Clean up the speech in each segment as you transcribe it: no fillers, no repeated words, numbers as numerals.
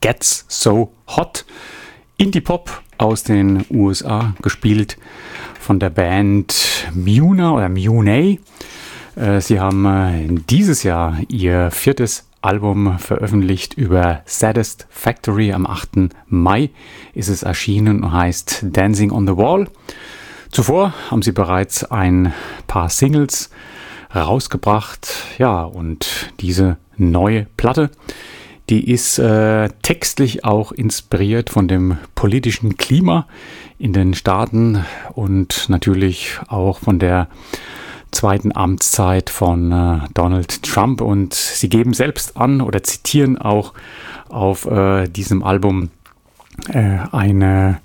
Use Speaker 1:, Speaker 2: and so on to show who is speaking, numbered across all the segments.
Speaker 1: Gets So Hot. Indie-Pop aus den USA, gespielt von der Band Muna oder Mune. Sie haben dieses Jahr ihr 4. Album veröffentlicht über Saddest Factory. Am 8. Mai ist es erschienen und heißt Dancing on the Wall. Zuvor haben sie bereits ein paar Singles rausgebracht. Ja, und diese neue Platte, die ist textlich auch inspiriert von dem politischen Klima in den Staaten und natürlich auch von der zweiten Amtszeit von Donald Trump. Und sie geben selbst an oder zitieren auch auf diesem Album eine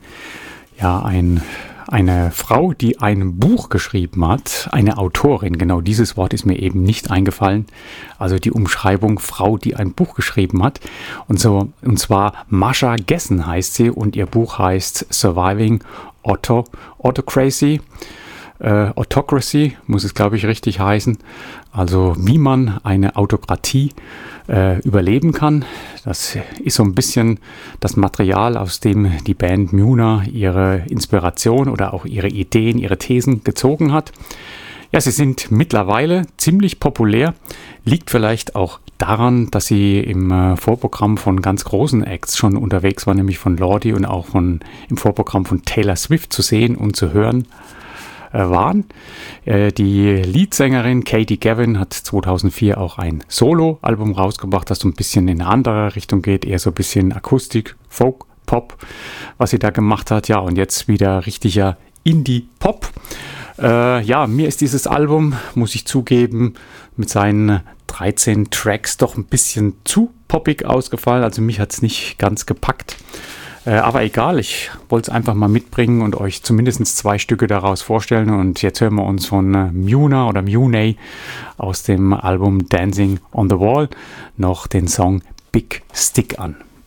Speaker 1: Frau, die ein Buch geschrieben hat, eine Autorin, genau dieses Wort ist mir eben nicht eingefallen, also die Umschreibung Frau, die ein Buch geschrieben hat, und zwar Masha Gessen heißt sie, und ihr Buch heißt Surviving Autocracy. Autocracy muss es, glaube ich, richtig heißen. Also wie man eine Autokratie überleben kann. Das ist so ein bisschen das Material, aus dem die Band Muna ihre Inspiration oder auch ihre Ideen, ihre Thesen gezogen hat. Ja, sie sind mittlerweile ziemlich populär. Liegt vielleicht auch daran, dass sie im Vorprogramm von ganz großen Acts schon unterwegs waren, nämlich von Lordi und auch im Vorprogramm von Taylor Swift zu sehen und zu hören waren. Die Leadsängerin Katie Gavin hat 2004 auch ein Solo-Album rausgebracht, das so ein bisschen in eine andere Richtung geht, eher so ein bisschen Akustik, Folk, Pop, was sie da gemacht hat. Ja, und jetzt wieder richtiger Indie-Pop. Mir ist dieses Album, muss ich zugeben, mit seinen 13 Tracks doch ein bisschen zu poppig ausgefallen. Also mich hat es nicht ganz gepackt. Aber egal, ich wollte es einfach mal mitbringen und euch zumindest 2 Stücke daraus vorstellen. Und jetzt hören wir uns von Muna oder Mune aus dem Album Dancing on the Wall noch den Song Big Stick an.